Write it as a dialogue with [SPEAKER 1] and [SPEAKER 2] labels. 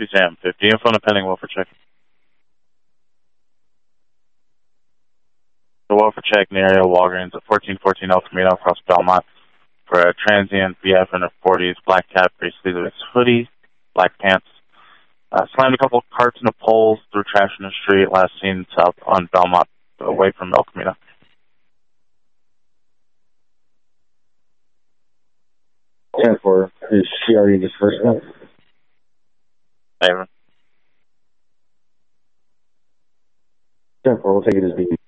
[SPEAKER 1] Sam 50. Info on a pending welfare check. The welfare check in the area of Walgreens at 1414 El Camino across Belmont for a transient BF in her 40s, black cap, gray sleeveless hoodie, black pants. Slammed a couple of carts into poles, threw trash in the street, last seen south on Belmont, away from El Camino.
[SPEAKER 2] 10-4, is she already dispersed now?
[SPEAKER 1] Hey,
[SPEAKER 2] 10-4, we'll take it as BP.